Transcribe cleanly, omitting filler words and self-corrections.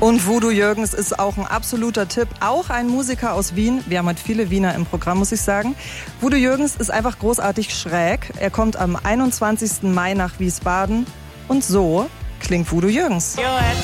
Und Voodoo Jürgens ist auch ein absoluter Tipp. Auch ein Musiker aus Wien. Wir haben halt viele Wiener im Programm, muss ich sagen. Voodoo Jürgens ist einfach großartig schräg. Er kommt am 21. Mai nach Wiesbaden. Und so klingt Voodoo Jürgens.